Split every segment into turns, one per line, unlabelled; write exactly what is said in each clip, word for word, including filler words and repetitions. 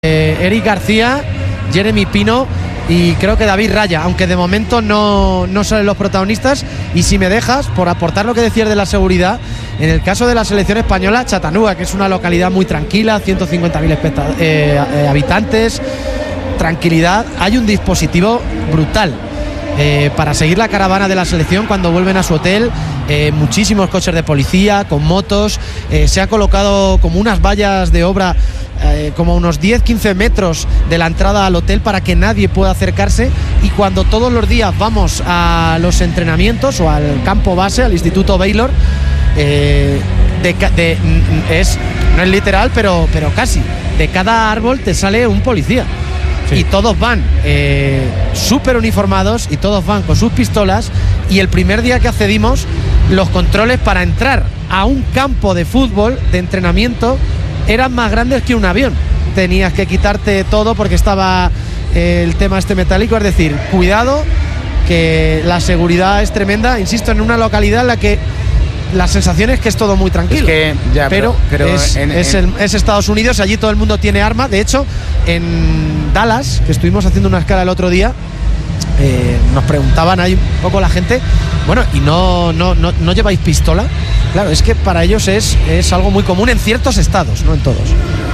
Eh, Eric García, Jeremy Pino y creo que David Raya, aunque de momento no, no salen los protagonistas. Y si me dejas, por aportar lo que decías de la seguridad, en el caso de la selección española, Chattanooga, que es una localidad muy tranquila, ciento cincuenta mil especta- eh, eh, habitantes, tranquilidad, hay un dispositivo brutal eh, para seguir la caravana de la selección cuando vuelven a su hotel. Eh, muchísimos coches de policía con motos, eh, se ha colocado como unas vallas de obra eh, como unos diez a quince metros de la entrada al hotel para que nadie pueda acercarse. Y cuando todos los días vamos a los entrenamientos o al campo base, al Instituto Baylor, eh, de, de, es, no es literal, pero, pero casi de cada árbol te sale un policía. Sí. Y todos van eh, súper uniformados y todos van con sus pistolas. Y el primer día que accedimos, los controles para entrar a un campo de fútbol de entrenamiento eran más grandes que un avión. Tenías que quitarte todo porque estaba eh, el tema este metálico. Es decir, cuidado, que la seguridad es tremenda. Insisto, en una localidad en la que la sensación es que es todo muy tranquilo.
Es que, ya, pero,
pero, pero es, en, es, en... El, es Estados Unidos, allí todo el mundo tiene arma. De hecho, en Dallas, que estuvimos haciendo una escala el otro día, eh, nos preguntaban ahí un poco la gente, bueno, ¿y no, no, no, no lleváis pistola? Claro, es que para ellos es, es algo muy común en ciertos estados, no en todos.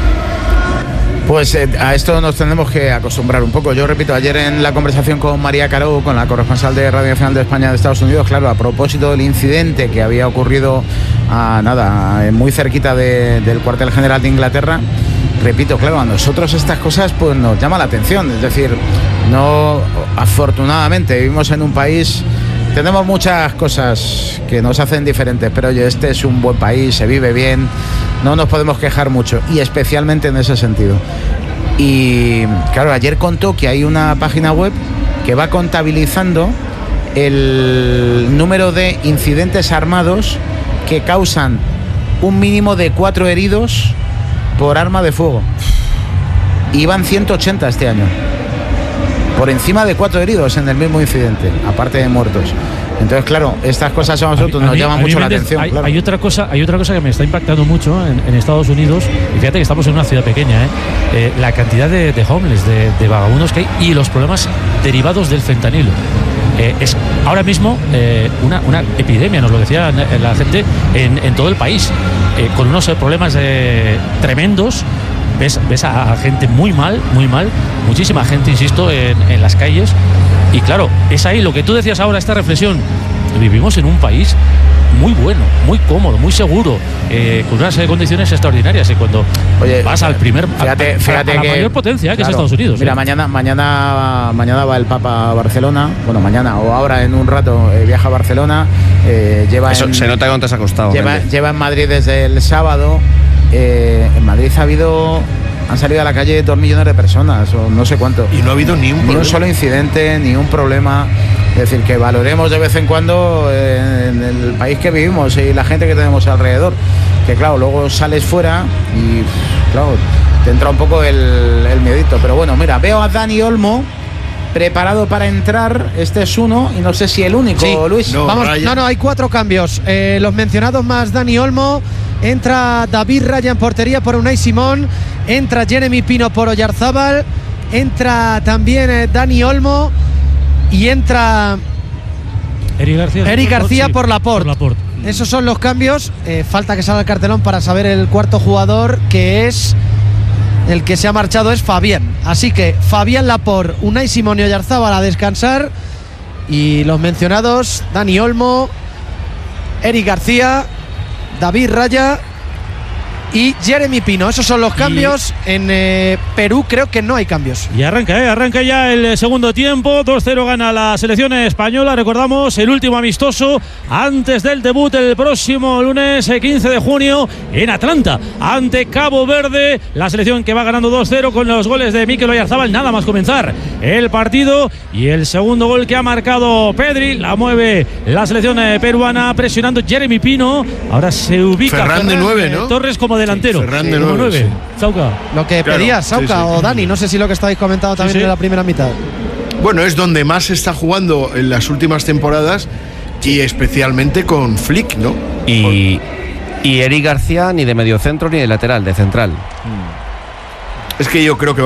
Pues eh, a esto nos tenemos que acostumbrar un poco. Yo repito, ayer en la conversación con María Caro, con la corresponsal de Radio Nacional de España de Estados Unidos, claro, a propósito del incidente que había ocurrido a nada, muy cerquita de, del cuartel general de Inglaterra, repito, claro, a nosotros estas cosas pues nos llama la atención. Es decir, no, afortunadamente vivimos en un país, tenemos muchas cosas que nos hacen diferentes, pero oye, este es un buen país, se vive bien, no nos podemos quejar mucho, y especialmente en ese sentido. Y claro, ayer contó que hay una página web que va contabilizando el número de incidentes armados que causan un mínimo de cuatro heridos por arma de fuego. Y van ciento ochenta este año, por encima de cuatro heridos en el mismo incidente, aparte de muertos. Entonces, claro, estas cosas a nosotros a mí, nos a mí, llaman mucho la atención.
Hay,
claro.
hay otra cosa, hay otra cosa que me está impactando mucho en, en Estados Unidos, y fíjate que estamos en una ciudad pequeña, ¿eh? Eh, la cantidad de, de homeless, de, de vagabundos que hay, y los problemas derivados del fentanilo. Eh, es ahora mismo eh, una, una epidemia, nos lo decía la gente, en, en todo el país, eh, con unos problemas eh, tremendos. Ves, ves a, a gente muy mal, muy mal, muchísima gente, insisto, en, en las calles. Y claro, es ahí lo que tú decías ahora, esta reflexión. Vivimos en un país muy bueno, muy cómodo, muy seguro, eh, con unas condiciones extraordinarias. Y cuando
Oye,
vas al primer,
fíjate,
a,
fíjate
a, a la
que,
mayor potencia, que
claro,
es Estados Unidos.
Mira,
¿eh?
mañana, mañana, mañana va el Papa a Barcelona. Bueno, mañana o ahora en un rato eh, viaja a Barcelona. Eh, lleva
Eso
en,
se nota cuánto te has acostado.
Lleva, lleva en Madrid desde el sábado. Eh, en Madrid ha habido, han salido a la calle dos millones de personas, o no sé cuánto.
Y no ha habido ni un,
ni un solo incidente, ni un problema. Es decir, que valoremos de vez en cuando eh, en el país que vivimos y la gente que tenemos alrededor. Que claro, luego sales fuera y claro, te entra un poco el, el miedito. Pero bueno, mira, veo a Dani Olmo preparado para entrar. Este es uno y no sé si el único, sí. Luis.
No, Vamos, no, no, hay cuatro cambios. Eh, los mencionados más Dani Olmo. Entra David Raya en portería por Unai Simón. Entra Jeremy Pino por Oyarzábal. Entra también eh, Dani Olmo. Y entra
Eric García,
Eric García
sí,
por Laporte.
por Laporte.
Esos son los cambios. Eh, falta que salga el cartelón para saber el cuarto jugador, que es el que se ha marchado, es Fabián. Así que Fabián Laporte, Unai Simón y Oyarzábal a descansar. Y los mencionados, Dani Olmo, Eric García, David Raya y Jeremy Pino. Esos son los cambios. Y en eh, Perú creo que no hay cambios.
Y arranca, ¿eh? arranca ya el segundo tiempo. dos cero gana la selección española. Recordamos el último amistoso antes del debut el próximo lunes quince de junio en Atlanta ante Cabo Verde. La selección que va ganando dos cero con los goles de Mikel Oyarzábal. Nada más comenzar el partido. Y el segundo gol que ha marcado Pedri. La mueve la selección peruana presionando Jeremy Pino. Ahora se ubica
Ferran, Ferran de nueve, ¿no?
Torres como delantero.
Sí, Ferran de nueve.
Sí. Sauca.
Lo que
claro,
pedías, Sauca,
sí, sí.
o Dani, no sé si lo que estabais comentando también sí, sí. en la primera mitad.
Bueno, es donde más se está jugando en las últimas temporadas y especialmente con Flick, ¿no?
Y, y Eric García ni de mediocentro ni de lateral, de central.
Es que yo creo que